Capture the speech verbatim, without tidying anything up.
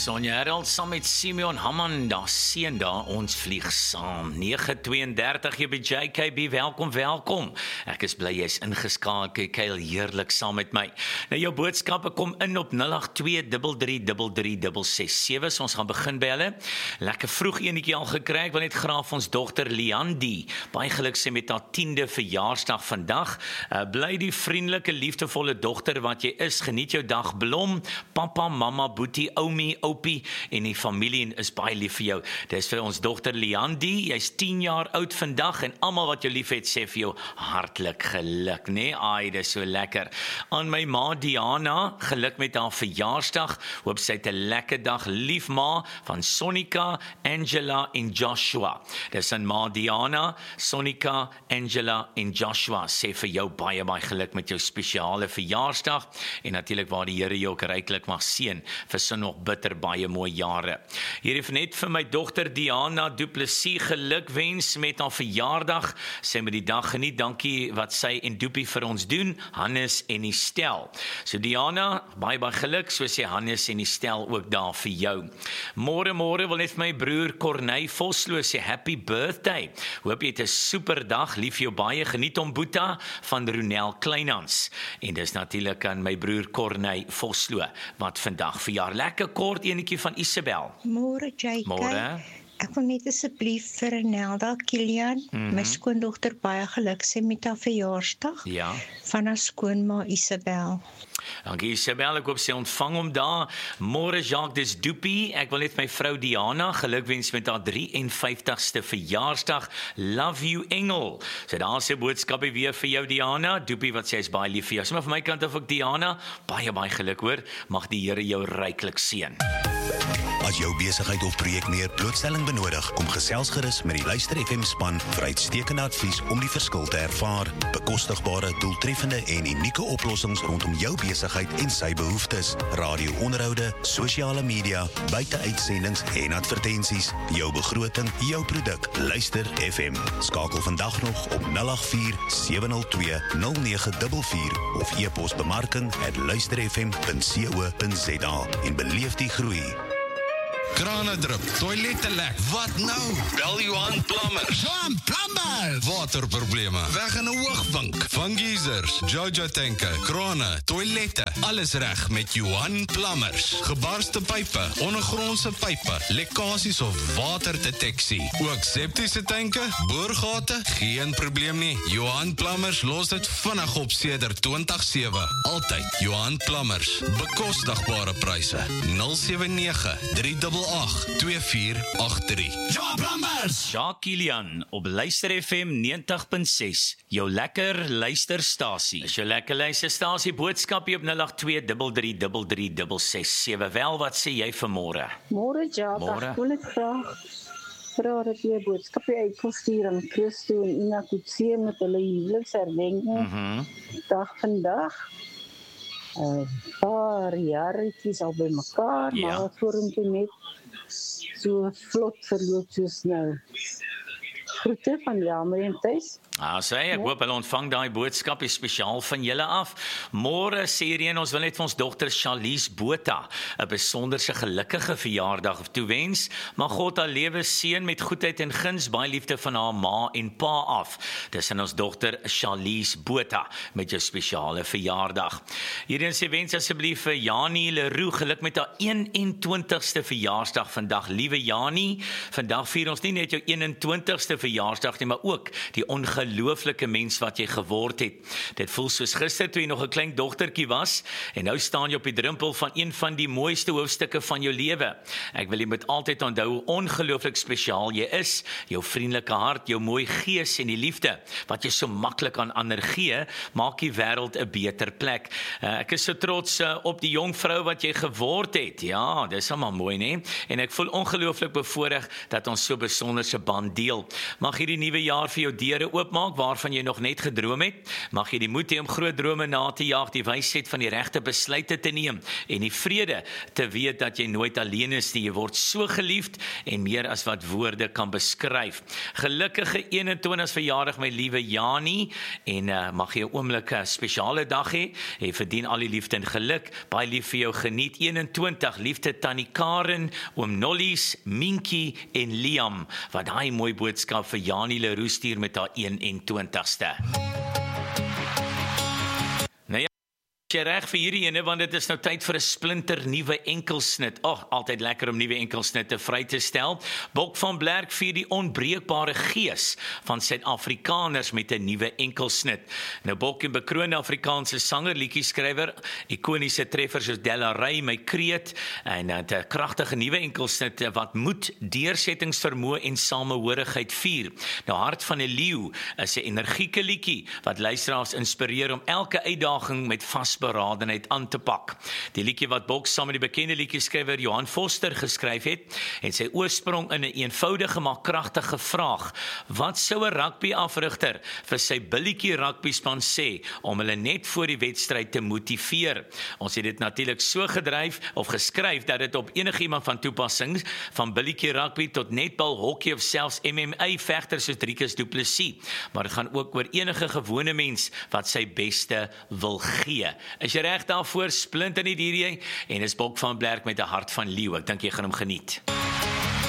Sonja Herald saam met Simeon Hamman, daar seën daar, ons vlieg saam. nege tweeëndertig, jy by J K B, welkom, welkom. Ek is bly jy is ingeskakel, kyk heerlik saam met my. Nou jou boodskappe kom in op nul agt twee drie drie drie drie drie ses sewe, so ons gaan begin by hulle. Lekker vroeg enetjie al gekry, ek wil net graag ons dogter Liandi, baie geluk sê met haar tiende verjaarsdag vandag. Uh, bly die vriendelike, liefdevolle dogter wat jy is, geniet jou dag blom, papa, mama, boetie, oumie, opie en die familie is baie lief vir jou. Dis vir ons dogter Liandi, jy's tien jaar oud vandag en almal wat jou lief het sê vir jou hartlik geluk, nee? Ai, dis so lekker. Aan my ma Diana, geluk met haar verjaarsdag. Hoop sy het 'n lekker dag, lief ma van Sonika, Angela en Joshua. Dis aan ma Diana, Sonika, Angela en Joshua. Sê vir jou baie baie geluk met jou spesiale verjaarsdag en natuurlik waar die Here jou ook ryklik mag seën vir so nog bitter baie mooi jare. Hier het net vir my dogter Diana Du Plessis geluk wens met haar verjaardag. Sy moet die dag geniet. Dankie wat sy en Doopie vir ons doen, Hannes en die stel. So Diana, baie baie geluk, so sê Hannes en die stel ook daar vir jou. Môre môre wil net vir my broer Corneille Vosloo sê happy birthday. Hoop jy het 'n super dag, lief jou baie, geniet hom Boeta van Ronel Kleinhans. En dis natuurlik aan my broer Corneille Vosloo wat vandag verjaar. Lekker kort enetjie van Isabel. Môre J K. Môre. Ek wil net asseblief vir Renelda Kilian, mm-hmm. my skoondogter, baie geluk sê met haar verjaarsdag. Ja. Van haar skoonma Isabel. Dankie Isabel, ek hoop sy ontvang hom daar. Môre Jacques, dis Doopie. Ek wil net my vrou Diana gelukwens met haar drie en vyftigste verjaarsdag. Love you Engel. So daar is 'n boodskap weer vir jou Diana. Doopie wat sê is baie lief vir jou. Sommer van my kant af ook Diana, baie baie geluk hoor. Mag die Here jou ryklik seën. As jou besigheid of projek meer blootstelling benodig, kom gesels gerus met die Luister F M span vir uitstekende advies om die verskil te ervaar. Bekostigbare, doeltreffende en unieke oplossings rondom jou besigheid en sy behoeftes. Radio-onderhoude, sosiale media, buiteuitsendings en advertensies. Jou begroting, jou produk. Luister F M. Skakel vandag nog op nul agt vier sewe nul twee nul nege vier vier of e-pos bemarking at luisterfm punt co punt za en beleef die groei. Krane drup, toilette lek. Wat nou? Bel Johan Plumbers. Johan Plumbers! Waterprobleme, weg in 'n hoogvink. Van geysers, Jojo tanke, krane, toilette, alles reg met Johan Plumbers. Gebarste pype, ondergrondse pype, lekkasies of waterdeteksie. Ook septiese tanke, boorgate, geen probleem nie. Johan Plumbers los dit vinnig op sedert twintig sewe. Altyd Johan Plumbers. Bekostigbare pryse. nul sewe nege drie agt agt twee vier agt drie. Johan Plumbers! Jacques Kilian op Luister F M negentig punt ses, jou lekker luisterstasie. Is jou lekker luisterstasie, boodskapie op nul agt twee drie drie drie drie drie ses sewe. Wel, wat sê jy vanmôre? Môre Jacques, ek wil net graag vra dat jy 'n boodskapie uit wil stuur aan Christo en Ina Kutse met hulle huweliksherdenking. Mhm. Dag vandag. 'n uh, paar jaartjies al by mekaar, Ja. maar vorentoe net so vlot verloop soos nou. Groete van Jammer en Thys. Ah, sê, ek hoop hulle ontvang daai boodskap spesiaal van julle af. Môre sê hierdie ons wil net vir ons dogter Charlize Botha 'n besonderse gelukkige verjaardag toewens. Mag God haar lewe seën met goedheid en guns, baie liefde van haar ma en pa af. Dis aan ons dogter Charlize Botha met jou spesiale verjaardag. Hierdie sê wens asseblief vir Janie Leroux geluk met haar eenentwintigste verjaarsdag vandag. Liewe Janie, vandag vier ons nie net jou eenentwintigste verjaarsdag nie, maar ook die ongelooflike mens wat jy geword het. Dit voel soos gister toe jy nog 'n klein dogtertjie was en nou staan jy op die drempel van een van die mooiste hoofstukke van jou lewe. Ek wil jy moet altyd onthou hoe ongelooflik spesiaal jy is, jou vriendelike hart, jou mooi gees en die liefde wat jy so maklik aan ander gee, maak die wêreld 'n beter plek. Uh, ek is so trots uh, op die jong vrou wat jy geword het. Ja, dis almal mooi, né? En ek voel ongelooflik bevoorreg dat ons so besonderse band deel. Mag hierdie nuwe jaar vir jou deure oopmaak oopmaak waarvan jy nog net gedroom het. Mag jy die moed hê om groot drome na te jaag, die wysheid van die regte besluite te neem en die vrede te weet dat jy nooit alleen is nie. Jy word so geliefd en meer as wat woorde kan beskryf. Gelukkige eenentwintigste verjaardag my liewe Janie en uh, mag jy 'n oomblik 'n spesiale dag hê. Jy verdien al die liefde en geluk. Baie lief vir jou, geniet eenentwintig. Liefde Tannie Karen, oom Nollies, Minkie en Liam, wat daai mooi boodskap vir Janie Leroux stuur met haar eenentwintigste. Jy reg vir hierdie ene, want dit is nou tyd vir 'n splinter nuwe enkelsnit. Ag, oh, altyd lekker om nuwe enkelsnitte vry te stel. Bok van Blerk vier die onbreekbare gees van Suid-Afrikaners met 'n nuwe enkelsnit. Nou Bok en bekroonde Afrikaanse sanger, liedjieskrywer, ikoniese treffers soos Della Ray, My Kreet en 'n kragtige nuwe enkelsnit wat moed, deursettingsvermoë en samehorigheid vier. Nou Hart van 'n Leeu is 'n energieke liedjie wat luisteraars inspireer om elke uitdaging met vas beradenheid aan te pak. Die liedjie wat Bok saam met die bekende liedjieskrywer Johan Foster geskryf het, het sy oorsprong in 'n een eenvoudige maar kragtige vraag: wat sou 'n rugbyafrigter vir sy billetjie rugbyspan sê om hulle net voor die wedstryd te motiveer? Ons het dit natuurlik so gedryf of geskryf dat dit op enigiemand van toepassing, van billetjie rugby tot netbal, hokkie of selfs M M A vegter soos Driekus Du Plessis, maar dit gaan ook oor enige gewone mens wat sy beste wil gee. Is jy reg daarvoor? Splinter nie hierdie en is Bok van Blerk met 'n hart van leeu. Ek dink jy gaan hom geniet.